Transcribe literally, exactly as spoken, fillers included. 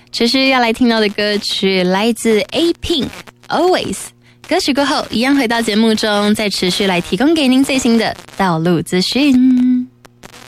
持续要来听到的歌曲来自 A Pink Always。歌曲过后，一样回到节目中，再持续来提供给您最新的道路资讯。